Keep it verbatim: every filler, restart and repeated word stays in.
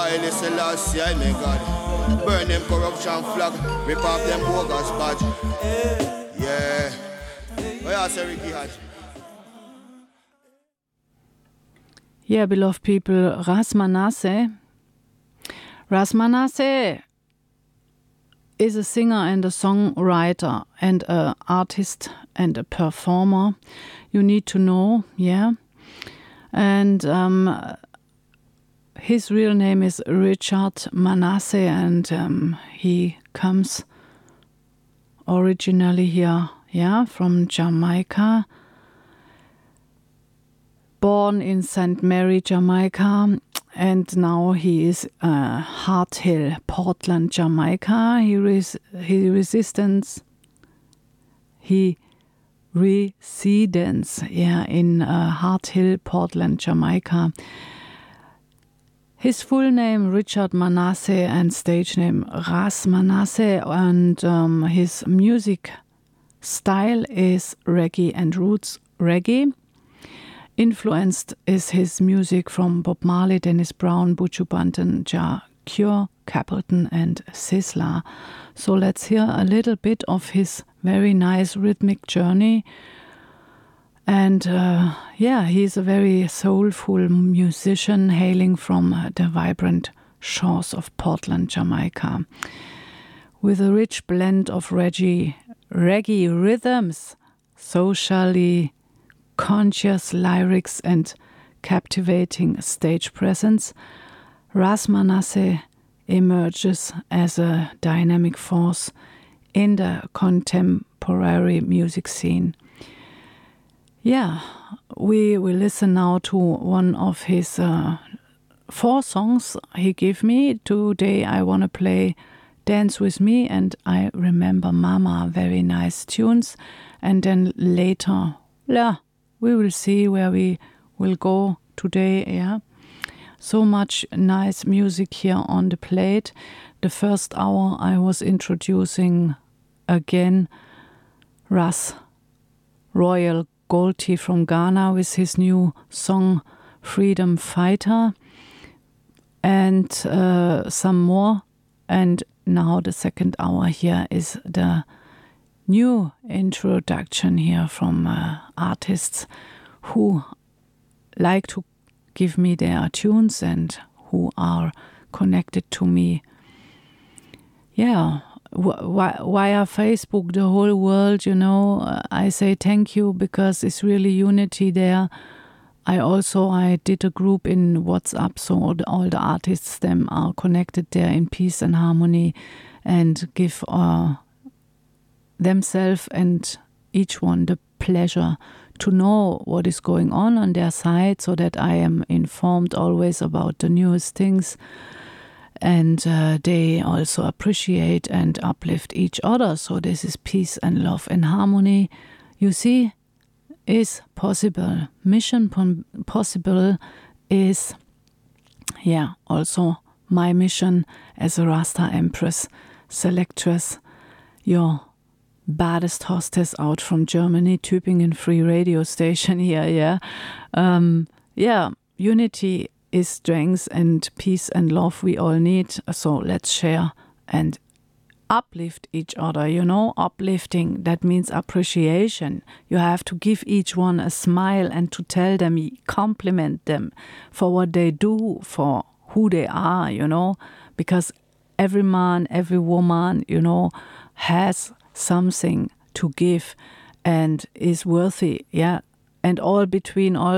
Haile Selassie, I may God. Burn them corruption flag, rip off them bogus badge. Yeah. Oh yeah, say Ricky Hatch. Yeah, beloved people, Ras Manasseh. Ras Manasseh is a singer and a songwriter and an artist and a performer. You need to know, yeah. And um, his real name is Richard Manasseh, and um, he comes originally here, yeah, from Jamaica. Born in Saint Mary, Jamaica, and now he is uh, Hart Hill, Portland, Jamaica. He res- he resistance, he residence, yeah, in uh, Hart Hill, Portland, Jamaica. His full name Richard Manasseh and stage name Ras Manasseh, and um, his music style is reggae and roots reggae. Influenced is his music from Bob Marley, Dennis Brown, Buju Banton, Jah Cure, Capleton and Sizzla. So let's hear a little bit of his very nice rhythmic journey. And uh, yeah, he's a very soulful musician hailing from the vibrant shores of Portland, Jamaica. With a rich blend of reggae, reggae rhythms, socially conscious lyrics and captivating stage presence, Ras Manasseh emerges as a dynamic force in the contemporary music scene. Yeah, we will listen now to one of his uh, four songs he gave me. Today I want to play Dance With Me and I Remember Mama, very nice tunes. And then later, yeah, we will see where we will go today, yeah. So much nice music here on the plate. The first hour I was introducing again Ras Royal Goldie from Ghana with his new song Freedom Fighter and uh, some more. And now the second hour here is the new introduction here from uh, artists who like to give me their tunes and who are connected to me. Yeah, w- via Facebook, the whole world, you know, uh, I say thank you because it's really unity there. I also, I did a group in WhatsApp, so all the, all the artists, them are connected there in peace and harmony and give uh, themselves and each one the pleasure to know what is going on on their side so that I am informed always about the newest things, and uh, they also appreciate and uplift each other. So this is peace and love and harmony, you see, is possible. Mission pon- possible is, yeah, also my mission as a Rasta Empress Selectress, your baddest hostess out from Germany, Tübingen Free Radio Station here, yeah. Um, yeah, unity is strength and peace and love we all need. So let's share and uplift each other, you know. Uplifting, that means appreciation. You have to give each one a smile and to tell them, compliment them for what they do, for who they are, you know. Because every man, every woman, you know, has something to give and is worthy, yeah, and all between all